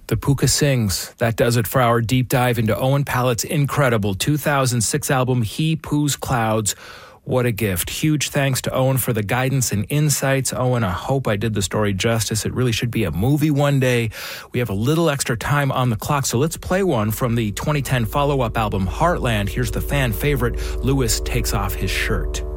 The Puka Sings. That does it for our deep dive into Owen Pallett's incredible 2006 album, He Poos Clouds. What a gift. Huge thanks to Owen for the guidance and insights. Owen, I hope I did the story justice. It really should be a movie one day. We have a little extra time on the clock, so let's play one from the 2010 follow-up album, Heartland. Here's the fan favorite, Lewis Takes Off His Shirt.